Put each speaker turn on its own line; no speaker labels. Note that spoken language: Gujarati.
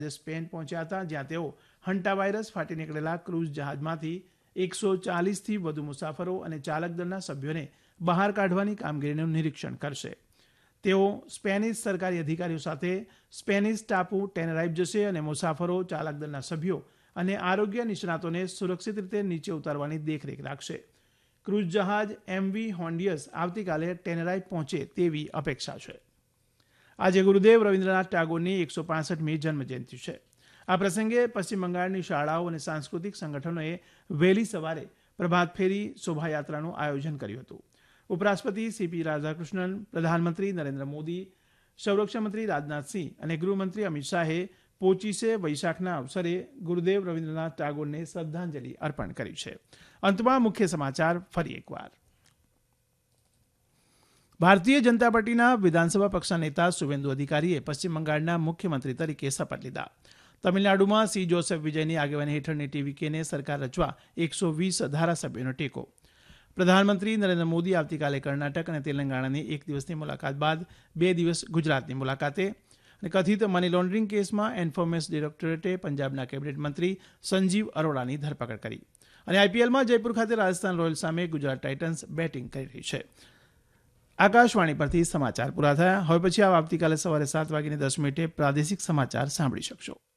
સ્પેન પહોંચ્યા હતા, જ્યાં તેઓ હંટા વાયરસ ફાટી નીકળેલા ક્રૂઝ જહાજમાંથી 140થી વધુ મુસાફરો અને ચાલક દળના સભ્યોને બહાર કાઢવાની કામગીરીનું નિરીક્ષણ કરશે. તેઓ સ્પેનિશ સરકારી અધિકારીઓ સાથે સ્પેનિશ ટાપુ ટેનેરાઇફ જશે અને મુસાફરો, ચાલક દળના સભ્યો અને આરોગ્ય નિષ્ણાતોને સુરક્ષિત રીતે નીચે ઉતારવાની દેખરેખ રાખશે. ક્રૂઝ જહાજ MV હોન્ડિયસ આવતીકાલે ટેનેરાઇફ પહોંચે તેવી અપેક્ષા છે. આજે ગુરુદેવ રવિન્દ્રનાથ ટાગોરની 165મી જન્મજયંતિ છે. આ પ્રસંગે પશ્ચિમ બંગાળની શાળાઓ અને સાંસ્કૃતિક સંગઠનોએ વહેલી સવારે પ્રભાત ફેરી, શોભાયાત્રાનું આયોજન કર્યું હતું. ઉપરાષ્ટ્રપતિ CP રાધાકૃષ્ણન, પ્રધાનમંત્રી નરેન્દ્ર મોદી, સંરક્ષણ મંત્રી રાજનાથસિંહ અને ગૃહમંત્રી અમિત શાહે પોચીસે વૈશાખના અવસરે ગુરુદેવ રવિન્દ્રનાથ ટાગોરને શ્રદ્ધાંજલિ અર્પણ કરી છે. અંતમાં મુખ્ય સમાચાર ફરી એકવાર. ભારતીય જનતા પાર્ટીના વિધાનસભા પક્ષના નેતા શુવેન્દુ અધિકારીએ પશ્ચિમ બંગાળના મુખ્યમંત્રી તરીકે શપથ લીધા. તમિલનાડુમાં સી જોસેફ વિજયની આગેવાની હેઠળની TVKને સરકાર રચવા 120 ધારાસભ્યોનો ટેકો. પ્રધાનમંત્રી નરેન્દ્ર મોદી આવતીકાલે કર્ણાટક અને તેલંગાણાની એક દિવસની મુલાકાત બાદ 2 દિવસ ગુજરાતની મુલાકાતે. અને કથિત મની લોન્ડરિંગ કેસમાં એન્ફોર્મેન્સ ડિરેક્ટોરેટે પંજાબના કેબિનેટ મંત્રી સંજીવ અરોડાની ધરપકડ કરી. અને IPLમાં જયપુર ખાતે રાજસ્થાન રોયલ્સ સામે ગુજરાત ટાઇટન્સ બેટિંગ કરી રહી છે. આકાશવાણી પરથી સમાચાર પૂરા થયા. હવે પછી આવતીકાલે સવારે 7:10 પ્રાદેશિક સમાચાર સાંભળી શકશો.